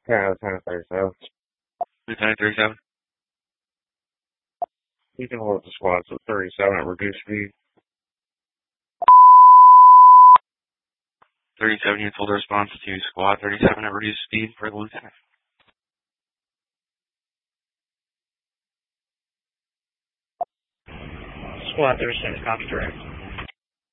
Yeah, Lieutenant 37. Lieutenant 37. You can hold the squads with 37 at reduced speed. 37 units hold a response to squad 37 at reduced speed for the lieutenant. Squad 37, copy direct.